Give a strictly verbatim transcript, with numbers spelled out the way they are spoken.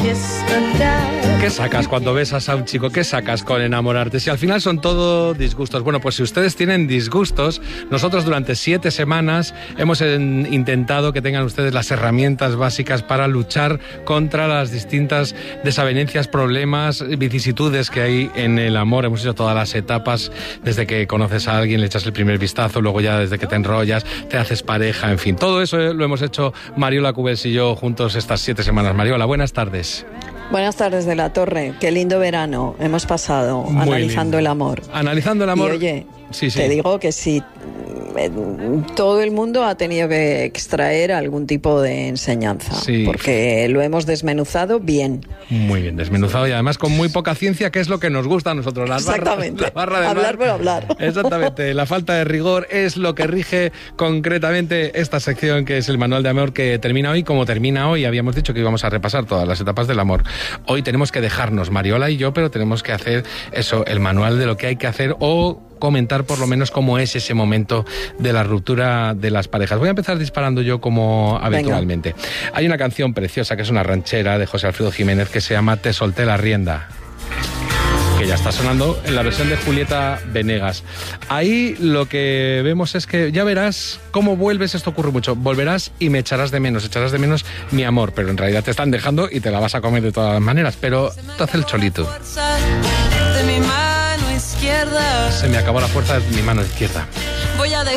¿Qué sacas cuando besas a un chico? ¿Qué sacas con enamorarte? Si al final son todo disgustos. Bueno, pues si ustedes tienen disgustos, nosotros durante siete semanas hemos en, intentado que tengan ustedes las herramientas básicas para luchar contra las distintas desavenencias, problemas, vicisitudes que hay en el amor. Hemos hecho todas las etapas, desde que conoces a alguien, le echas el primer vistazo, luego ya desde que te enrollas, te haces pareja, en fin. Todo eso lo hemos hecho Mariola Cubels y yo juntos estas siete semanas. Mariola, buenas tardes. Buenas tardes de la Torre, qué lindo verano hemos pasado. Muy analizando lindo. El amor. Analizando el amor. Y oye, sí, sí. te digo que si todo el mundo ha tenido que extraer algún tipo de enseñanza, sí, porque lo hemos desmenuzado bien. Muy bien desmenuzado y además con muy poca ciencia, que es lo que nos gusta a nosotros. Las Exactamente, barras, la barra de hablar mar. por hablar. Exactamente, la falta de rigor es lo que rige concretamente esta sección, que es el Manual de Amor, que termina hoy como termina hoy. Habíamos dicho que íbamos a repasar todas las etapas del amor. Hoy tenemos que dejarnos, Mariola y yo, pero tenemos que hacer eso, el manual de lo que hay que hacer o comentar por lo menos cómo es ese momento de la ruptura de las parejas. Voy a empezar disparando yo como habitualmente. Venga. Hay una canción preciosa que es una ranchera de José Alfredo Jiménez que se llama Te solté la rienda, que ya está sonando en la versión de Julieta Venegas. Ahí lo que vemos es que ya verás cómo vuelves, esto ocurre mucho, volverás y me echarás de menos, echarás de menos mi amor, pero en realidad te están dejando y te la vas a comer de todas las maneras, pero te hace el cholito. Se me acabó la fuerza de mi mano izquierda. Voy a